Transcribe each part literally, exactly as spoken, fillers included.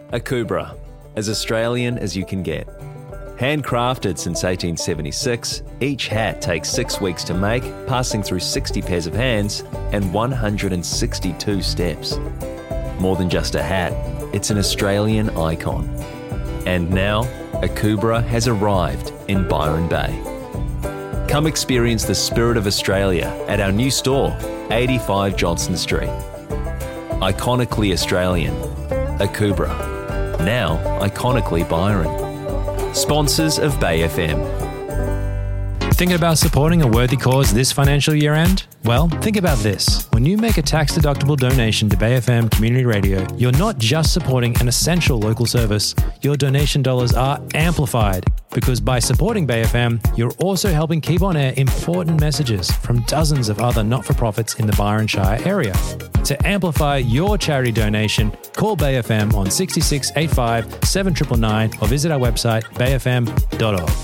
Akubra, as Australian as you can get. Handcrafted since eighteen seventy-six, each hat takes six weeks to make, passing through sixty pairs of hands and one hundred sixty-two steps. More than just a hat, it's an Australian icon. And now, Akubra has arrived in Byron Bay. Come experience the spirit of Australia at our new store, eighty-five Johnston Street. Iconically Australian, Akubra. Now iconically Byron. Sponsors of Bay F M. Thinking about supporting a worthy cause this financial year end? Well, think about this. When you make a tax-deductible donation to Bay F M Community Radio, you're not just supporting an essential local service. Your donation dollars are amplified because by supporting Bay F M, you're also helping keep on air important messages from dozens of other not-for-profits in the Byron Shire area. To amplify your charity donation, call Bay F M on six six eight five seven nine nine nine or visit our website bay f m dot org.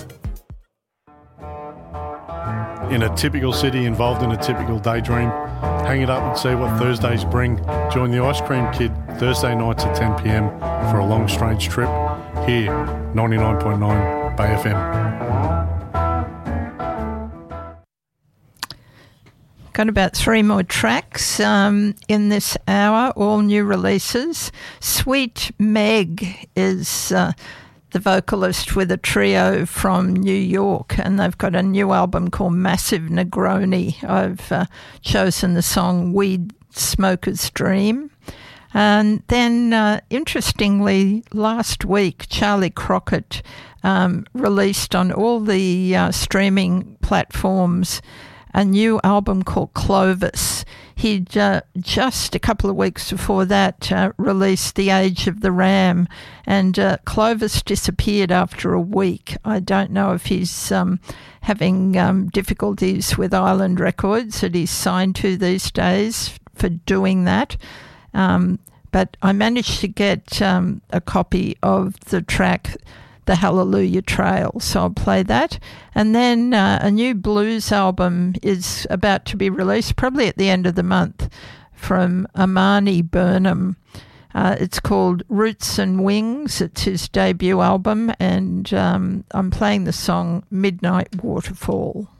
In a typical city involved in a typical daydream, hang it up and see what Thursdays bring. Join the Ice Cream Kid Thursday nights at ten p m for a long strange trip here, ninety-nine point nine Bay F M. Got about three more tracks um, in this hour, all new releases. Sweet Meg is uh, the vocalist with a trio from New York, and they've got a new album called Massive Negroni. I've uh, chosen the song Weed Smoker's Dream. And then, uh, interestingly, last week, Charlie Crockett um, released on all the uh, streaming platforms a new album called Clovis. He'd uh, just a couple of weeks before that uh, released The Age of the Ram, and uh, Clovis disappeared after a week. I don't know if he's um, having um, difficulties with Island Records that he's signed to these days for doing that. Um, but I managed to get um, a copy of the track The Hallelujah Trail, so I'll play that. And then uh, a new blues album is about to be released, probably at the end of the month, from Amani Burnham. Uh, it's called Roots and Wings. It's his debut album, and um, I'm playing the song Midnight Waterfall.